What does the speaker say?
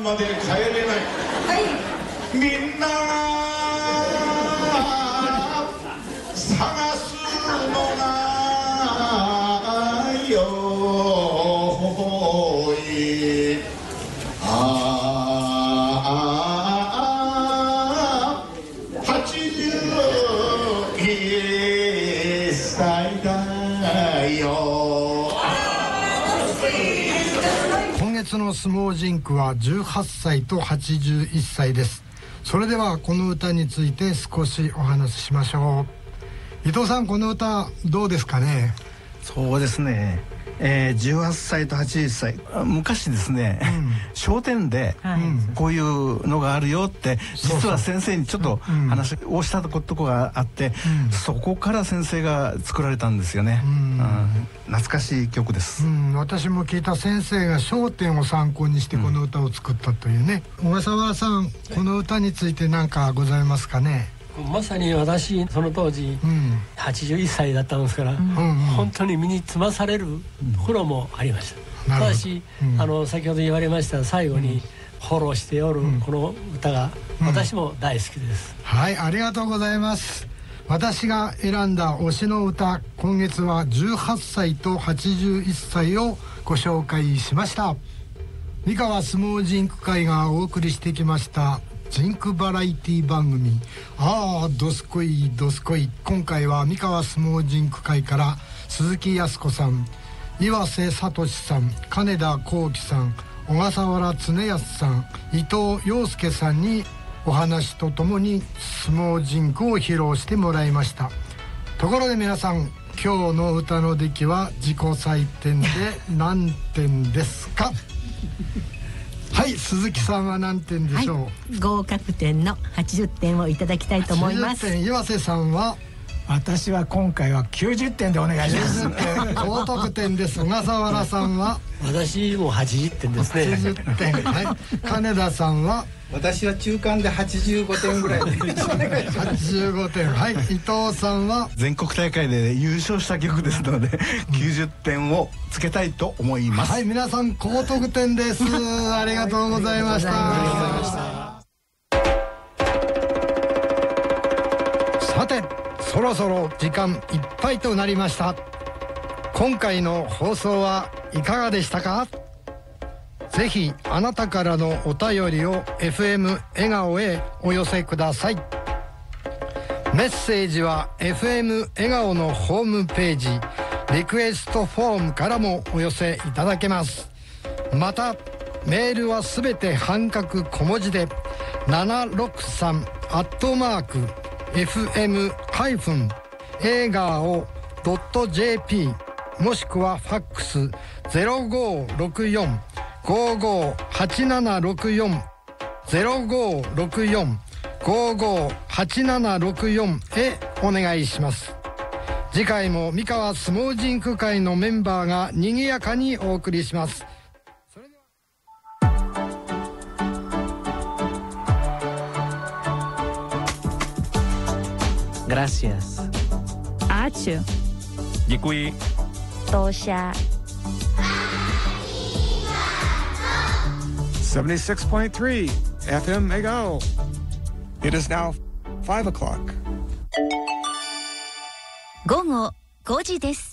まで帰れない、はい、みんな探すのがよい、81歳だよ。 今月の相撲ジンクは18歳と81歳です。それではこの歌について少しお話ししましょう。伊藤さん、この歌どうですかね。 そうですね、18歳と81歳、昔ですね、商店でこういうのがあるよって実は先生にちょっと話をしたことがあって、そこから先生が作られたんですよね。懐かしい曲です。 私も聞いた、先生が商店を参考にしてこの歌を作ったというね。小笠原さん、この歌について何かございますかね。 まさに私その当時、81歳だったんですから、本当に身につまされるところもありました。ただし、先ほど言われました最後にフォローしておるこの歌が私も大好きです。 はい、ありがとうございます。私が選んだ推しの歌、今月は18歳と81歳をご紹介しました。三河相撲ジンク会がお送りしてきましたジンクバラエティ番組、ああどすこいどすこい。今回は三河相撲ジンク会から鈴木康子さん、岩瀬聡さん、金田幸喜さん、小笠原恒康さん、伊藤陽介さんにお話とともに相撲ジンクを披露してもらいました。ところで皆さん、今日の歌の出来は自己採点で何点ですか？はい、鈴木さんは何点でしょう？はい、 合格点の80点をいただきたいと思います。 80点。岩瀬さんは？ 私は今回は90点でお願いします。 90点、高得点です。小笠原さんは？ 私も80点ですね。 80点。はい。金田さんは？ 私は中間で85点ぐらいで 85点。はい。伊藤さんは？ 全国大会で優勝した曲ですので90点をつけたいと思います。 はい、皆さん高得点です。ありがとうございました。さて、そろそろ時間いっぱいとなりました。今回の放送はいかがでしたか？ぜひあなたからのお便りを FM 笑顔へお寄せください。メッセージは FM 笑顔のホームページリクエストフォームからもお寄せいただけます。またメールはすべて半角小文字で763@fm-映画を .jp もしくはファックス 0564-558764 0564-558764へお願いします。次回も三河相撲ジンク会のメンバーが賑やかにお送りします。それでは Gracias. Ačiū. Děkuji. Tosia. 76.3 FM Egao. It is now 5 o'clock. 午後5時です。